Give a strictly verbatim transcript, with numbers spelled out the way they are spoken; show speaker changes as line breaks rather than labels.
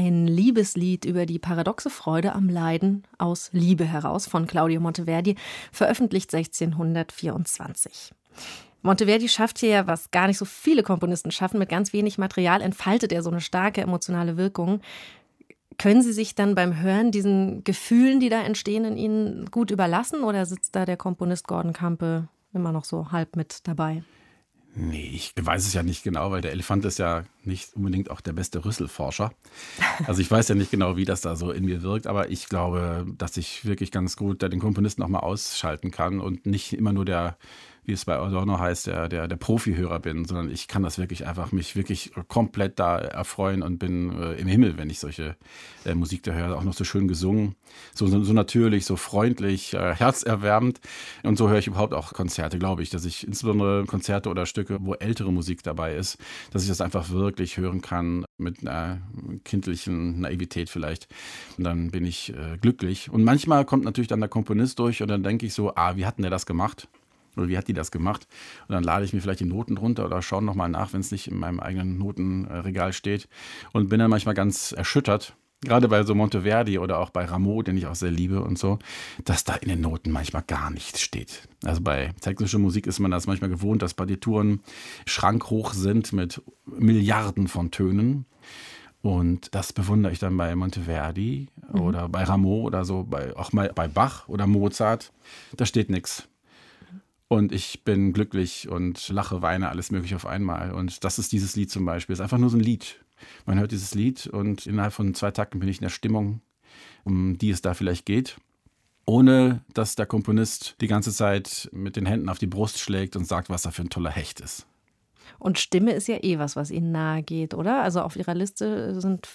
ein Liebeslied über die paradoxe Freude am Leiden aus Liebe heraus von Claudio Monteverdi, veröffentlicht sechzehnhundertvierundzwanzig. Monteverdi schafft hier ja, was gar nicht so viele Komponisten schaffen, mit ganz wenig Material entfaltet er so eine starke emotionale Wirkung. Können Sie sich dann beim Hören diesen Gefühlen, die da entstehen in Ihnen, gut überlassen oder sitzt da der Komponist Gordon Campe immer noch so halb mit dabei?
Nee, ich weiß es ja nicht genau, weil der Elefant ist ja nicht unbedingt auch der beste Rüsselforscher. Also ich weiß ja nicht genau, wie das da so in mir wirkt, aber ich glaube, dass ich wirklich ganz gut den Komponisten auch mal ausschalten kann und nicht immer nur der, wie es bei Adorno heißt, der, der, der Profihörer bin, sondern ich kann das wirklich einfach mich wirklich komplett da erfreuen und bin äh, im Himmel, wenn ich solche äh, Musik da höre. Auch noch so schön gesungen, so, so, so natürlich, so freundlich, äh, herzerwärmend. Und so höre ich überhaupt auch Konzerte, glaube ich, dass ich insbesondere Konzerte oder Stücke, wo ältere Musik dabei ist, dass ich das einfach wirklich hören kann mit einer kindlichen Naivität vielleicht. Und dann bin ich äh, glücklich. Und manchmal kommt natürlich dann der Komponist durch und dann denke ich so, ah, wie hat denn der das gemacht? Oder wie hat die das gemacht? Und dann lade ich mir vielleicht die Noten runter oder schaue nochmal nach, wenn es nicht in meinem eigenen Notenregal steht. Und bin dann manchmal ganz erschüttert, gerade bei so Monteverdi oder auch bei Rameau, den ich auch sehr liebe und so, dass da in den Noten manchmal gar nichts steht. Also bei technischer Musik ist man das manchmal gewohnt, dass Partituren schrankhoch sind mit Milliarden von Tönen. Und das bewundere ich dann bei Monteverdi mhm. oder bei Rameau oder so, bei, auch mal bei Bach oder Mozart. Da steht nichts. Und ich bin glücklich und lache, weine, alles mögliche auf einmal. Und das ist dieses Lied zum Beispiel. Es ist einfach nur so ein Lied. Man hört dieses Lied und innerhalb von zwei Takten bin ich in der Stimmung, um die es da vielleicht geht. Ohne dass der Komponist die ganze Zeit mit den Händen auf die Brust schlägt und sagt, was er für ein toller Hecht ist.
Und Stimme ist ja eh was, was Ihnen nahe geht, oder? Also auf Ihrer Liste sind